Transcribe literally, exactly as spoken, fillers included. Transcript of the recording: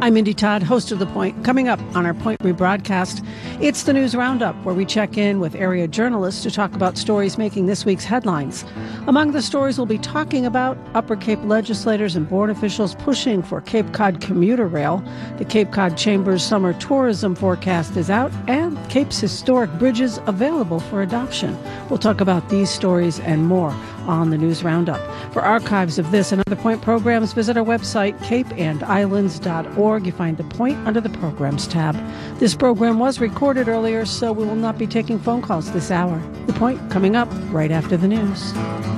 I'm Mindy Todd, host of The Point. Coming up on our Point rebroadcast, it's the News Roundup, where we check in with area journalists to talk about stories making this week's headlines. Among the stories we'll be talking about, Upper Cape legislators and board officials pushing for Cape Cod commuter rail. The Cape Cod Chamber's summer tourism forecast is out, and Cape's historic bridges available for adoption. We'll talk about these stories and more on the News Roundup. For archives of this and other Point programs, visit our website, cape and islands dot org. You find The Point under the Programs tab. This program was recorded earlier, so we will not be taking phone calls this hour. The Point coming up right after the news.